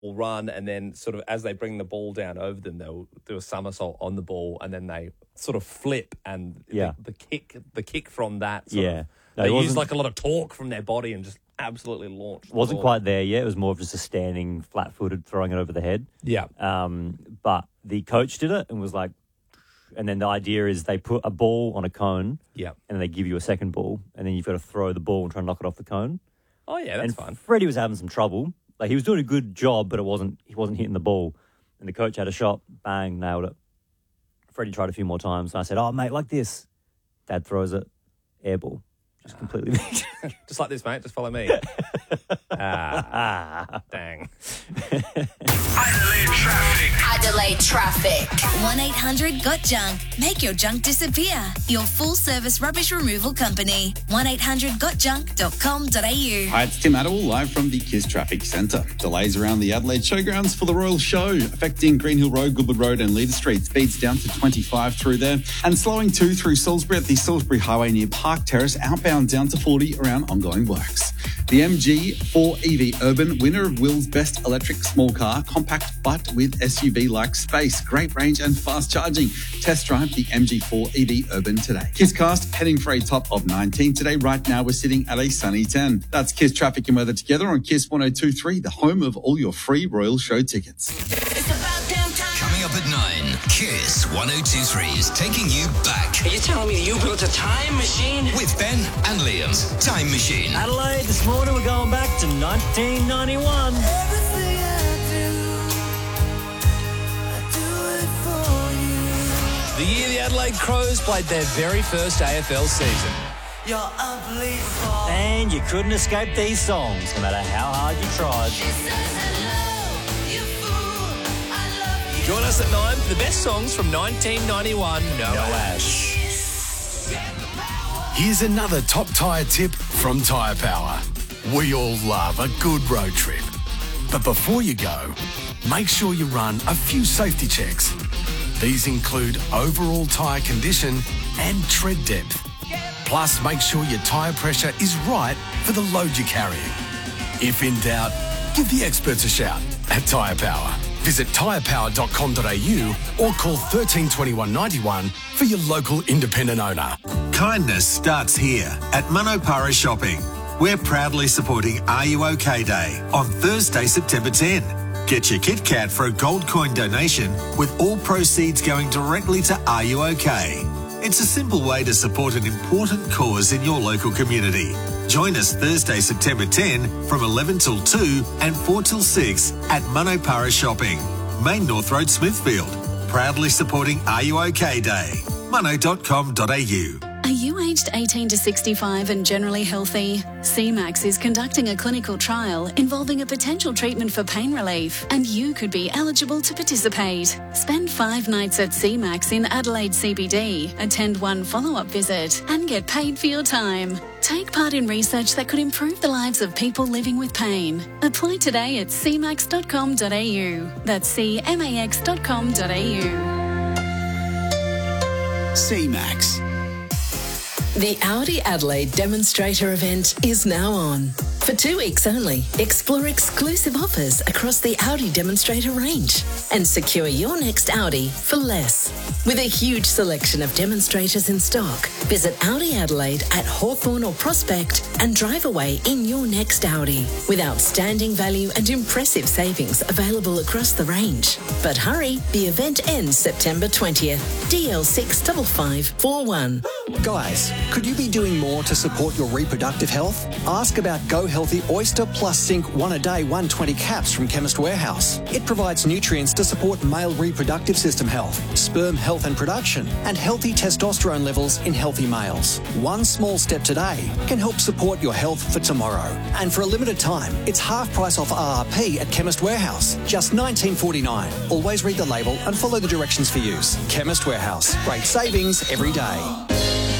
will run, and then sort of as they bring the ball down over them, they'll do a somersault on the ball, and then they sort of flip, and the kick from that they use like a lot of torque from their body and just absolutely launch. Wasn't quite there yet. It was more of just a standing, flat-footed, throwing it over the head. Yeah. But the coach did it and was like, and then the idea is they put a ball on a cone, and they give you a second ball, and then you've got to throw the ball and try and knock it off the cone. Oh yeah, that's fun. Freddie was having some trouble. Like, he was doing a good job, but he wasn't hitting the ball. And the coach had a shot, bang, nailed it. Freddie tried a few more times, and I said, "Oh mate, like this." Dad throws it, air ball. Just completely just like this, mate. Just follow me. Dang. Adelaide Traffic. 1-800-GOT-JUNK. Make your junk disappear. Your full-service rubbish removal company. 1-800-GOTJUNK.com.au. Hi, it's Tim Adderall, live from the KISS Traffic Centre. Delays around the Adelaide Showgrounds for the Royal Show, affecting Greenhill Road, Goodwood Road and Leader Street. Speeds down to 25 through there. And slowing too through Salisbury at the Salisbury Highway near Park Terrace. Outbound down to 40 around ongoing works. The MG4 EV Urban, winner of Will's Best Electric Small Car, compact but with SUV-like space, great range and fast charging. Test drive the MG4 EV Urban today. KISScast heading for a top of 19 today. Right now we're sitting at a sunny 10. That's KISS Traffic and Weather together on KISS 102.3, the home of all your free Royal Show tickets. Coming up at 9, KISS 102.3 is taking you back. Are you telling me you built a time machine? With Ben and Liam's Time Machine. Adelaide, this morning we're going back to 1991. The year the Adelaide Crows played their very first AFL season. You're unbelievable. And you couldn't escape these songs, no matter how hard you tried. Join us at 9 for the best songs from 1991. No Ash. Here's another top tyre tip from Tyre Power. We all love a good road trip. But before you go, make sure you run a few safety checks. These include overall tyre condition and tread depth. Plus, make sure your tyre pressure is right for the load you're carrying. If in doubt, give the experts a shout at Tyre Power. Visit tyrepower.com.au or call 1321 91 for your local independent owner. Kindness starts here at Manopara Shopping. We're proudly supporting Are You OK Day on Thursday, September 10. Get your Kit Kat for a gold coin donation with all proceeds going directly to Are You OK? It's a simple way to support an important cause in your local community. Join us Thursday, September 10 from 11 till 2 and 4 till 6 at Manopara Shopping, Main North Road, Smithfield. Proudly supporting Are You OK Day. Mano.com.au. Are you aged 18 to 65 and generally healthy? CMAX is conducting a clinical trial involving a potential treatment for pain relief, and you could be eligible to participate. Spend 5 nights at CMAX in Adelaide CBD, attend 1 follow-up visit, and get paid for your time. Take part in research that could improve the lives of people living with pain. Apply today at cmax.com.au. That's cmax.com.au. CMAX. The Audi Adelaide demonstrator event is now on. For 2 weeks only, explore exclusive offers across the Audi demonstrator range and secure your next Audi for less. With a huge selection of demonstrators in stock, visit Audi Adelaide at Hawthorn or Prospect and drive away in your next Audi with outstanding value and impressive savings available across the range. But hurry, the event ends September 20th. DL65541. Guys, could you be doing more to support your reproductive health? Ask about Go Healthy Oyster Plus Zinc 1 a day 120 caps from Chemist Warehouse. It provides nutrients to support male reproductive system health, sperm health and production, and healthy testosterone levels in healthy males. One small step today can help support your health for tomorrow. And for a limited time, it's half price off RRP at Chemist Warehouse, just $19.49. Always read the label and follow the directions for use. Chemist Warehouse, great savings every day.